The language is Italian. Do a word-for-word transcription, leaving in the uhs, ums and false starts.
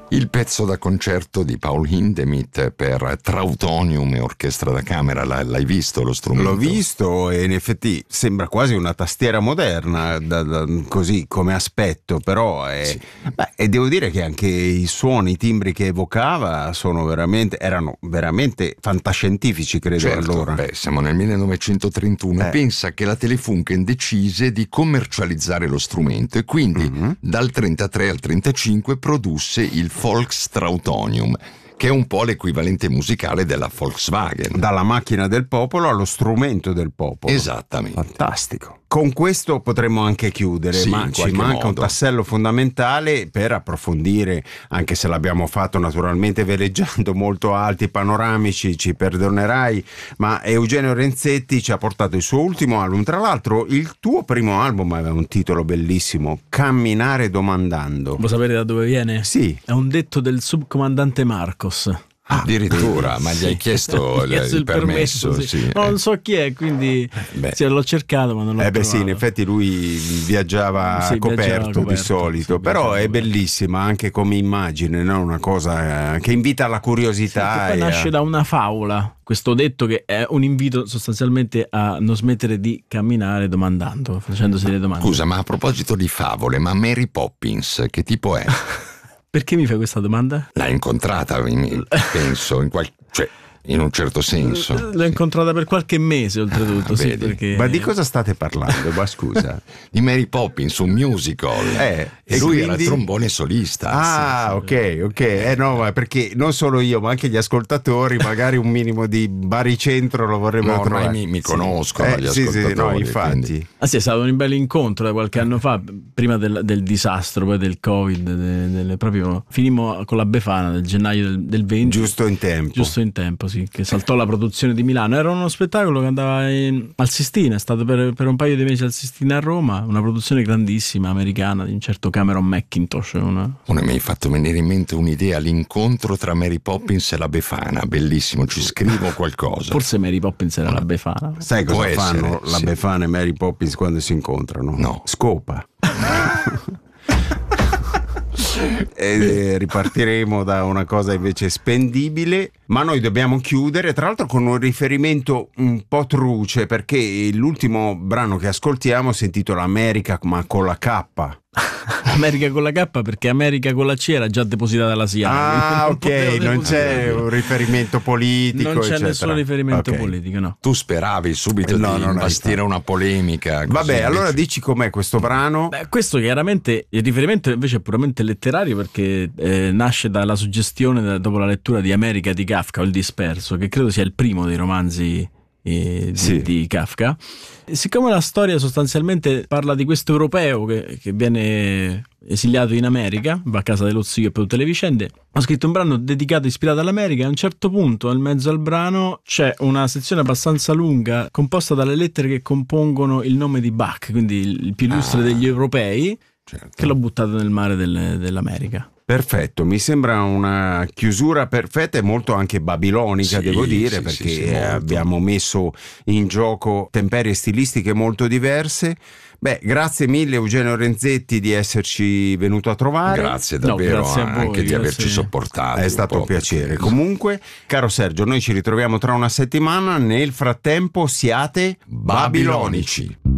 Il pezzo da concerto di Paul Hindemith per Trautonium e orchestra da camera, l'hai visto lo strumento? L'ho visto e in effetti sembra quasi una tastiera moderna, da, da, così come aspetto, però è, sì. Beh, e devo dire che anche i suoni, i timbri che evocava sono veramente, erano veramente fantascientifici, credo. Certo, allora. Beh, siamo nel millenovecentotrentuno. Eh. Pensa che la Telefunken decise di commercializzare lo strumento e quindi mm-hmm. dal trentatré al trentacinque produsse il Volkstrautonium, che è un po' l'equivalente musicale della Volkswagen. Dalla macchina del popolo allo strumento del popolo. Esattamente. Fantastico. Con questo potremmo anche chiudere, sì, ma ci manca modo. un tassello fondamentale per approfondire, anche se l'abbiamo fatto naturalmente veleggiando molto alti, panoramici, ci perdonerai, ma Eugenio Renzetti ci ha portato il suo ultimo album, tra l'altro il tuo primo album aveva un titolo bellissimo, Camminare domandando. Vuoi sapere da dove viene? Sì. È un detto del subcomandante Marcos. Ah, addirittura, ma gli hai chiesto il, chiesto il, il permesso? permesso sì. Sì. No, non so chi è, quindi sì, l'ho cercato, ma non l'ho eh beh, trovato. Sì, in effetti lui viaggiava, sì, coperto, viaggiava coperto di solito, sì, però è coperto. bellissima anche come immagine, no? Una cosa che invita alla curiosità. Sì, poi nasce a... da una favola, questo detto che è un invito sostanzialmente a non smettere di camminare domandando, facendosi delle domande. Scusa, ma a proposito di favole, ma Mary Poppins che tipo è? Perché mi fai questa domanda? L'hai incontrata, penso, in qual... cioè, in un certo senso. L'ho incontrata per qualche mese, oltretutto. Ah, sì, perché... Ma di cosa state parlando? Ma scusa. Di Mary Poppins, un musical. Eh, e lui quindi... era il trombone solista. Ah, sì, ok, ok. Eh no, ma perché non solo io, ma anche gli ascoltatori, magari un minimo di baricentro lo vorrebbero no, trovare. Mi, mi conoscono eh, gli sì, ascoltatori. Sì, no, infatti. Quindi... Ah sì, è stato un bel incontro da qualche anno fa, prima del, del disastro, poi del Covid, de, de, proprio finimmo con la Befana del gennaio del, del venti. Giusto in tempo. Giusto in tempo, sì, che saltò la produzione di Milano. Era uno spettacolo che andava in, al Sistina, è stato per, per un paio di mesi al Sistina a Roma, una produzione grandissima americana di un certo Cameron Mackintosh. Una... Una mi hai fatto venire in mente un'idea, l'incontro tra Mary Poppins e la Befana, bellissimo, ci scrivo qualcosa. Forse Mary Poppins era la Befana. Sai cosa Può fanno essere, la sì. Befana e Mary Poppins quando si incontrano? No. Scopa. E ripartiremo da una cosa invece spendibile, ma noi dobbiamo chiudere tra l'altro con un riferimento un po' truce, perché l'ultimo brano che ascoltiamo si intitola America ma con la K. America con la K perché America con la C era già depositata alla S I A. Ah, ok, non c'è un riferimento politico, non c'è eccetera. nessun riferimento okay. politico, no. Tu speravi subito no, di imbastire una polemica così. Vabbè, allora dici com'è questo brano? Beh, questo chiaramente il riferimento invece è puramente letterario, perché eh, nasce dalla suggestione da, dopo la lettura di America di Kafka, o Il disperso, che credo sia il primo dei romanzi eh, di, sì. di Kafka. E siccome la storia sostanzialmente parla di questo europeo che, che viene esiliato in America, va a casa dello zio per tutte le vicende, ho scritto un brano dedicato, ispirato all'America, e a un certo punto, nel mezzo al brano, c'è una sezione abbastanza lunga composta dalle lettere che compongono il nome di Bach, quindi il più illustre ah, degli europei, certo. che l'ho buttato nel mare del, dell'America. Perfetto, mi sembra una chiusura perfetta e molto anche babilonica, sì, devo dire, sì, perché sì, sì, abbiamo messo in gioco temperie stilistiche molto diverse. Beh, grazie mille Eugenio Renzetti di esserci venuto a trovare. Grazie davvero, no, grazie a voi, anche di grazie. averci sopportato. È stato un, un piacere. Perché... Comunque, caro Sergio, noi ci ritroviamo tra una settimana. Nel frattempo siate babilonici.